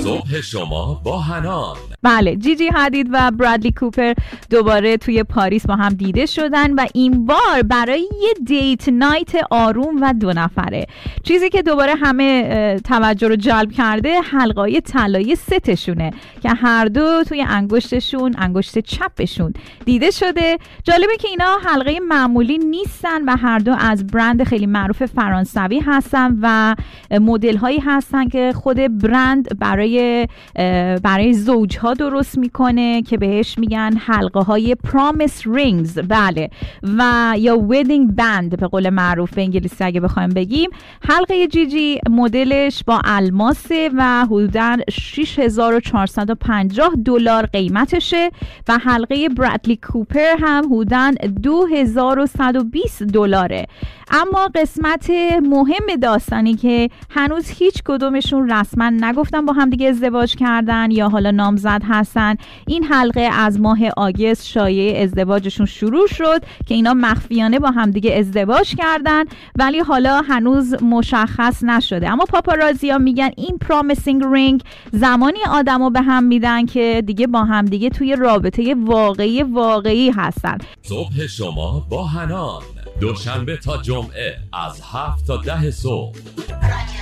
صبح شما با حنان. بله، جیجی حدید و برادلی کوپر دوباره توی پاریس با هم دیده شدن و این بار برای یه دیت نایت آروم و 2 نفره. چیزی که دوباره همه توجه رو جلب کرده حلقه‌های طلایی ستشونه که هر دو توی انگشت چپشون دیده شده. جالبه که اینا حلقه معمولی نیستن و هر دو از برند خیلی معروف فرانسوی هستن و مدل هایی هستن که خود برند برای زوجها درست میکنه که بهش میگن حلقه های پرامیس رینگز، بله، و یا ویدینگ بند به قول معروف به انگلیسی اگه بخوایم بگیم. حلقه جیجی مدلش با الماسه و حدوداً $6450 قیمتشه و حلقه برادلی کوپر هم حدوداً $2120. اما قسمت مهم داستانی که هنوز هیچ کدومشون رسما نگفتن با هم دیگه ازدواج کردن یا حالا نامزد هستن. این حلقه از ماه آگوست شایعه ازدواجشون شروع شد که اینا مخفیانه با هم دیگه ازدواج کردن، ولی حالا هنوز مشخص نشده. اما پاپارازیا میگن این پرامیسینگ رینگ زمانی آدمو به هم میدن که دیگه با هم دیگه توی رابطه واقعی هستن. صبح شما با حنان، دوشنبه تا جمعه از 7 تا 10 صبح.